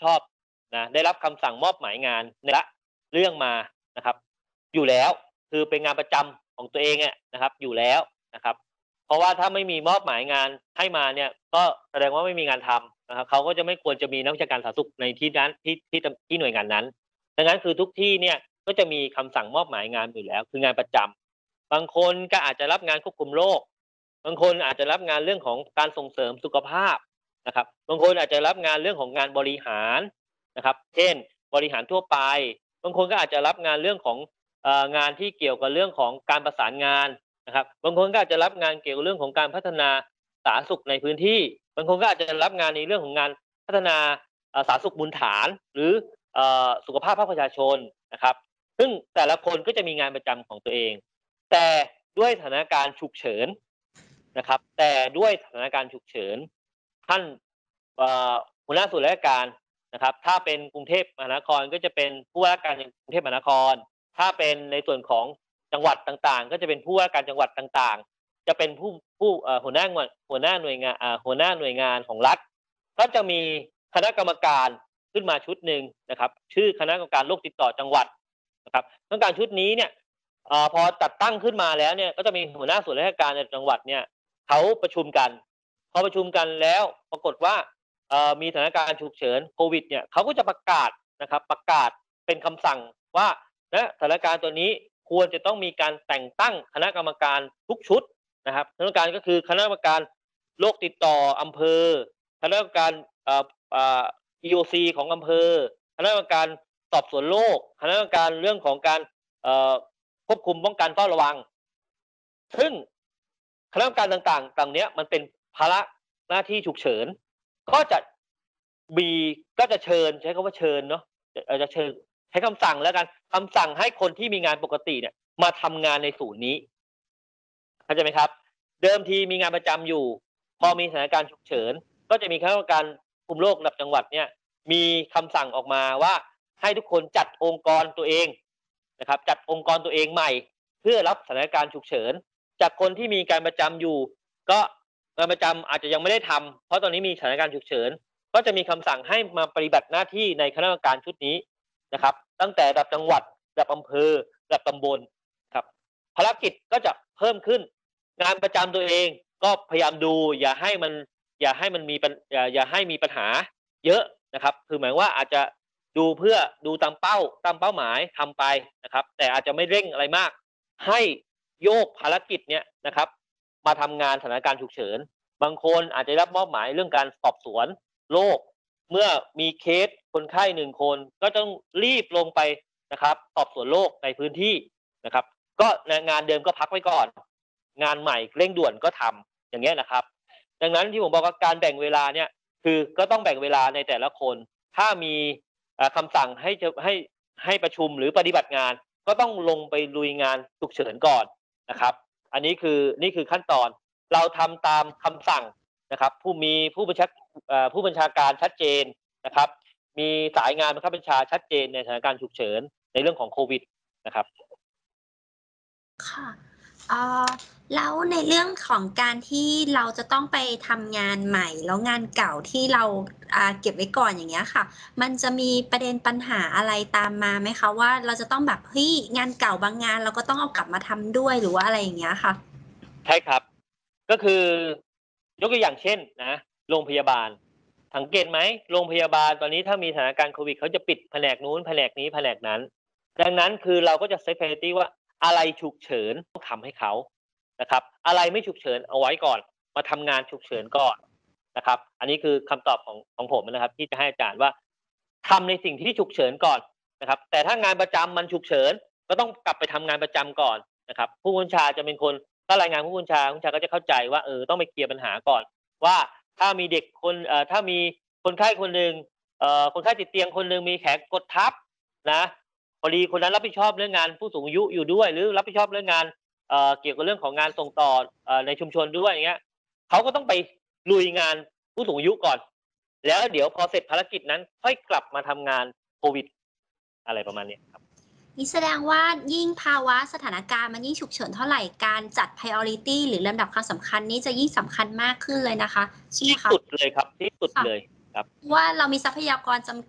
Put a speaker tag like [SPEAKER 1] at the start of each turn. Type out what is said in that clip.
[SPEAKER 1] ชอบนะได้รับคำสั่งมอบหมายงานในละเรื่องมานะครับอยู่แล้วคือเป็นงานประจำของตัวเองอะนะครับอยู่แล้วนะครับเพราะว่าถ้าไม่มีมอบหมายงานให้มาเนี่ยก็แสดงว่าไม่มีงานทำนะครับเขาก็จะไม่ควรจะมีนักวิชาการสาธารณสุขในที่นั้นที่หน่วยงานนั้นดังนั้นคือทุกที่เนี่ยก็จะมีคำสั่งมอบหมายงานอยู่แล้วคืองานประจำบางคนก็อาจจะรับงานควบคุมโรคบางคนอาจจะรับงานเรื่องของการส่งเสริมสุขภาพนะครับบางคนอาจจะรับงานเรื่องของงานบริหารนะครับเช่นบริหารทั่วไปบางคนก็อาจจะรับงานเรื่องของงานที่เกี่ยวกับเรื่องของการประสานงานนะครับบางคนก็อาจจะรับงานเกี่ยวกับเรื่องของการพัฒนาสาธารณสุขในพื้นที่บางคนก็อาจจะรับงานในเรื่องของงานพัฒนาสาธารณสุขมูลฐานหรือสุขภาพภาคประชาชนนะครับซึ่งแต่ละคนก็จะมีงานประจำของตัวเองแต่ด้วยสถานการณ์ฉุกเฉินนะครับแต่ด้วยสถานการณ์ฉุกเฉินท่านเอ่อหัวหน้าส่วนราชการนะครับถ้าเป็นกรุงเทพมหานครก็จะเป็นผู้ว่าราชการกรุงเทพมหานครถ้าเป็นในส่วนของจังหวัดต่างๆก็จะเป็นผู้ว่าการจังหวัดต่างๆจะเป็นผู้หัวหน้าหน่วยงานของรัฐก็จะมีคณะกรรมการขึ้นมาชุดหนึ่งนะครับชื่อคณะกรรมการโรคติดต่อจังหวัดนะครับกรรมการชุดนี้เนี่ยพอจัดตั้งขึ้นมาแล้วเนี่ยก็จะมีหัวหน้าส่วนราชการในจังหวัดเนี่ยเขาประชุมกันพอประชุมกันแล้วปรากฏว่ามีสถานการณ์ฉุกเฉินโควิดเนี่ยเขาก็จะประกาศนะครับประกาศเป็นคำสั่งว่าณสถานการณ์ตัวนี้ควรจะต้องมีการแต่งตั้งคณะกรรมการทุกชุดนะครับคณะกรรมการก็คือคณะกรรมการโรคติดต่ออำเภอคณะกรรมการเอ่อEOC ของอำเภอคณะกรรมการสอบสวนโรคคณะกรรมการเรื่องของการเอ่อควบคุมป้องกันเฝ้าระวังซึ่งคณะกรรมการต่างๆเหล่าเนี้ยมันเป็นภาระหน้าที่ฉุกเฉินก็จะมีก็จะเชิญใช้คำว่าเชิญเนาะจะเชิญใช้คำสั่งแล้วกันคำสั่งให้คนที่มีงานปกติเนี่ยมาทำงานในศูนย์นี้เข้าใจไหมครับเดิมทีมีงานประจำอยู่พอมีสถานการณ์ฉุกเฉินก็จะมีคณะกรรมการคุมโรคระดับจังหวัดเนี่ยมีคำสั่งออกมาว่าให้ทุกคนจัดองค์กรตัวเองนะครับจัดองค์กรตัวเองใหม่เพื่อรับสถานการณ์ฉุกเฉินจากคนที่มีการประจำอยู่ก็งานประจำอาจจะยังไม่ได้ทำเพราะตอนนี้มีสถานการณ์ฉุกเฉินก็จะมีคำสั่งให้มาปฏิบัติหน้าที่ในคณะกรรมการชุดนี้นะครับตั้งแต่ระดับจังหวัดระดับอำเภอระดับตำบลครับภารกิจก็จะเพิ่มขึ้นงานประจำตัวเองก็พยายามดูอย่าให้มีปัญหาเยอะนะครับคือหมายว่าอาจจะดูเพื่อดูตามเป้าหมายทำไปนะครับแต่อาจจะไม่เร่งอะไรมากให้โยกภารกิจเนี่ยนะครับมาทำงานสถานการณ์ฉุกเฉินบางคนอาจจะรับมอบหมายเรื่องการสอบสวนโรคเมื่อมีเคสคนไข้1คนก็ต้องรีบลงไปนะครับสอบสวนโรคในพื้นที่นะครับก็งานเดิมก็พักไว้ก่อนงานใหม่เร่งด่วนก็ทำอย่างเงี้ยนะครับดังนั้นที่ผมบอกว่าการแบ่งเวลาเนี่ยคือก็ต้องแบ่งเวลาในแต่ละคนถ้ามีคำสั่งให้ประชุมหรือปฏิบัติงานก็ต้องลงไปลุยงานฉุกเฉินก่อนนะครับอันนี้คือขั้นตอนเราทำตามคำสั่งนะครับผู้บัญชาการชัดเจนนะครับมีสายงานบังคับบัญชาชัดเจนในสถานการณ์ฉุกเฉินในเรื่องของโควิดนะครับ
[SPEAKER 2] ค่ะเอ่อแล้วในเรื่องของการที่เราจะต้องไปทำงานใหม่แล้วงานเก่าที่เราเก็บไว้ก่อนอย่างเงี้ยค่ะมันจะมีประเด็นปัญหาอะไรตามมาไหมคะว่าเราจะต้องแบบเฮ้ยงานเก่าบางงานเราก็ต้องเอากลับมาทำด้วยหรือว่าอะไรอย่างเงี้ยค่ะ
[SPEAKER 1] ใช่ครับก็คือยกตัวอย่างเช่นนะโรงพยาบาลสังเกตไหมโรงพยาบาลตอนนี้ถ้ามีสถานการณ์โควิดเขาจะปิดแผนกนู้นแผนกนี้แผนกนั้นดังนั้นคือเราก็จะเซต priority ว่าอะไรฉุกเฉินต้องทำให้เขานะครับอะไรไม่ฉุกเฉินเอาไว้ก่อนมาทำงานฉุกเฉินก่อนนะครับอันนี้คือคำตอบของผมนะครับที่จะให้อาจารย์ว่าทำในสิ่งที่ฉุกเฉินก่อนนะครับแต่ถ้างานประจำมันฉุกเฉินก็ต้องกลับไปทำงานประจำก่อนนะครับผู้บัญชาจะเป็นคนถ้ารายงานผู้บัญชาก็จะเข้าใจว่าต้องไปเคลียร์ปัญหาก่อนว่าถ้ามีเด็กคนถ้ามีคนไข้คนหนึ่งคนไข้ติดเตียงคนหนึ่งมีแขนกดทับนะพอดีคนนั้นรับผิดชอบเรื่องงานผู้สูงอายุอยู่ด้วยหรือรับผิดชอบเรื่องงานเกี่ยวกับเรื่องของงานส่งต่อในชุมชนด้วยอย่างเงี้ยเขาก็ต้องไปลุยงานผู้สูงอายุก่อนแล้วเดี๋ยวพอเสร็จภารกิจนั้นค่อยกลับมาทำงานโควิดอะไรประมาณนี้ครับ
[SPEAKER 2] นี่แสดงว่ายิ่งภาวะสถานการณ์มันยิ่งฉุกเฉินเท่าไรการจัด priority หรือลำดับความสำคัญนี้จะยิ่งสำคัญมากขึ้นเลยนะคะใช่ไหม
[SPEAKER 1] ที่
[SPEAKER 2] คะ
[SPEAKER 1] สุดเลยครับที่สุด
[SPEAKER 2] ค่ะ
[SPEAKER 1] เลยครับ
[SPEAKER 2] ว่าเรามีทรัพยากรจำ